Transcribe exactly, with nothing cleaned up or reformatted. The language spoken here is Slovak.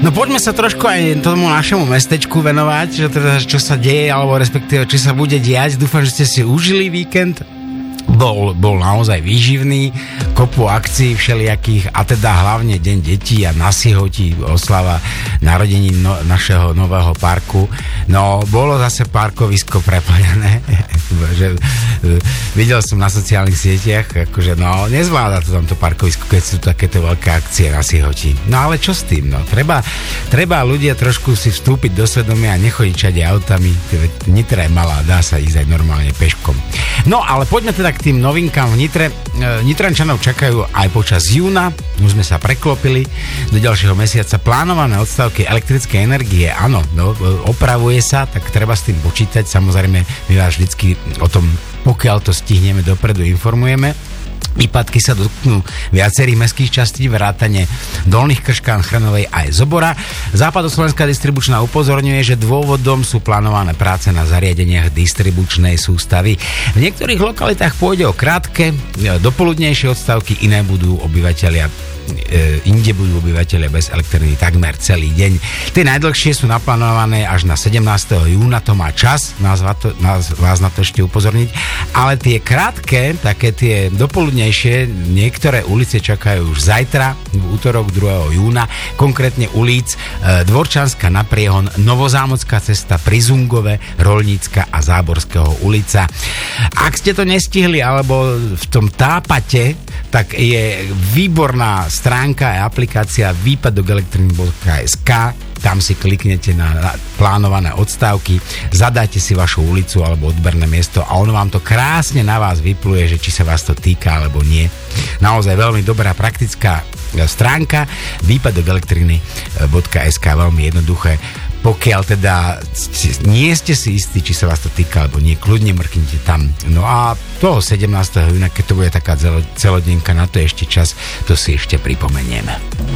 No poďme sa trošku aj tomu našemu mestečku venovať, že teda, čo sa deje, alebo respektíve, či sa bude diať. Dúfam, že ste si užili víkend. Bol, bol naozaj výživný, kopu akcií všelijakých a teda hlavne Deň detí a na Sihoti oslava narodení no, našeho nového parku. No, bolo zase parkovisko preplnené. že, videl som na sociálnych sieťach, akože no, nezvláda to tamto parkovisko, keď sú takéto veľké akcie na Sihoti. No ale čo s tým? No, treba, treba ľudia trošku si vstúpiť do svedomia a nechodiť čade autami. Nitra je malá, dá sa ísť aj normálne peškom. No, ale poďme teda k tým novinkám v Nitre. Nitrančanov čakajú aj počas júna, už sme sa preklopili do ďalšieho mesiaca plánované odstávky elektrickej energie. Áno, no, opravuje sa, tak treba s tým počítať. Samozrejme, my vás vždycky o tom, pokiaľ to stihneme dopredu, informujeme. Výpadky sa dotknú viacerých mestských častí, vrátane Dolných Krškán, Chrnovej aj Zobora. Západoslovenská distribučná upozorňuje, že dôvodom sú plánované práce na zariadeniach distribučnej sústavy. V niektorých lokalitách pôjde o krátke, dopoludnejšie odstávky, iné budú obyvateľia inde budú obyvateľe bez elektriny takmer celý deň. Tie najdlhšie sú naplánované až na sedemnásteho júna, to má čas, nás, to, nás vás na to ešte upozorniť, ale tie krátke, také tie dopoludnejšie, niektoré ulice čakajú už zajtra, v útorok druhého júna, konkrétne ulic Dvorčanská na Priehon, Novozámocká cesta pri Zungove, Roľnícka a Záborského ulica. Ak ste to nestihli, alebo v tom tápate, tak je výborná stránka a aplikácia výpadok elektriny bodka es ká. Tam si kliknete na plánované odstávky, zadáte si vašu ulicu alebo odberné miesto a ono vám to krásne na vás vypluje, že či sa vás to týka alebo nie. Naozaj veľmi dobrá praktická stránka výpadok elektriny bodka es ká, veľmi jednoduché. Pokiaľ teda nie ste si istí, či sa vás to týka alebo nie, kľudne mrknite tam. No a toho sedemnásteho júna, keď to bude taká celodňenka, na to ešte čas, to si ešte pripomenieme.